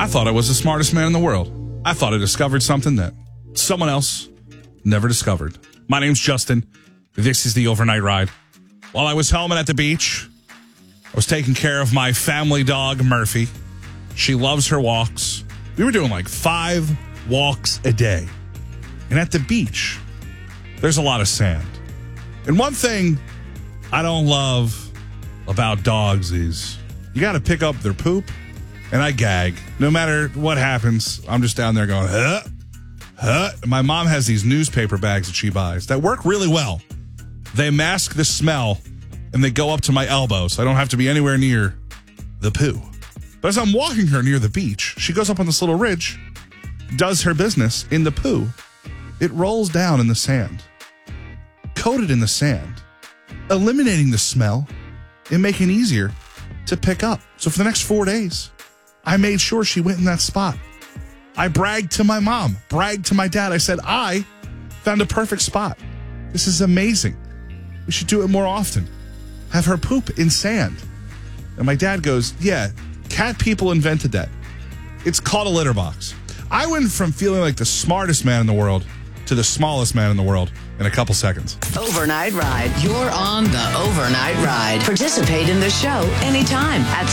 I thought I was the smartest man in the world. I thought I discovered something that someone else never discovered. My name's Justin. This is the Overnight Ride. While I was home and at the beach, I was taking care of my family dog, Murphy. She loves her walks. We were doing like 5 walks a day. And at the beach, there's a lot of sand. And one thing I don't love about dogs is you got to pick up their poop, and I gag. No matter what happens, I'm just down there going, huh, huh. My mom has these newspaper bags that she buys that work really well. They mask the smell, and they go up to my elbows. I don't have to be anywhere near the poo. But as I'm walking her near the beach, she goes up on this little ridge, does her business in the poo. It rolls down in the sand, coated in the sand, eliminating the smell and making it easier to pick up. So for the next 4 days, I made sure she went in that spot. I bragged to my mom, bragged to my dad. I said, I found a perfect spot. This is amazing. We should do it more often. Have her poop in sand. And my dad goes, yeah, cat people invented that. It's called a litter box. I went from feeling like the smartest man in the world to the smallest man in the world in a couple seconds. Overnight Ride. You're on the Overnight Ride. Participate in the show anytime at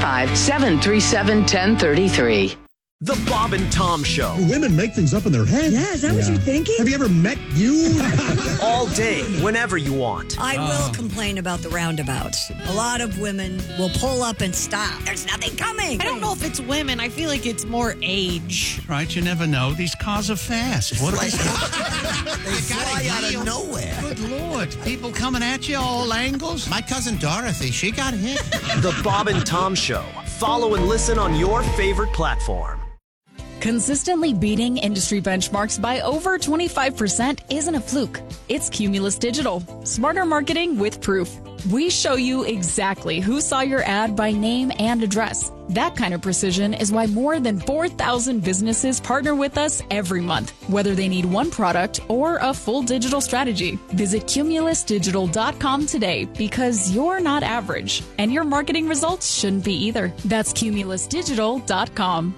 615-737-1033. The Bob and Tom Show. Women make things up in their head. Yeah, is that what you're thinking? Have you ever met you? All day, whenever you want. I will complain about the roundabouts. A lot of women will pull up and stop. There's nothing coming. I don't know if it's women. I feel like it's more age. Right, you never know. These cars are fast. What They fly out of nowhere. Good Lord. People coming at you all angles. My cousin Dorothy, she got hit. The Bob and Tom Show. Follow and listen on your favorite platform. Consistently beating industry benchmarks by over 25% isn't a fluke. It's Cumulus Digital. Smarter marketing with proof. We show you exactly who saw your ad by name and address. That kind of precision is why more than 4,000 businesses partner with us every month, whether they need one product or a full digital strategy. Visit cumulusdigital.com today because you're not average, and your marketing results shouldn't be either. That's cumulusdigital.com.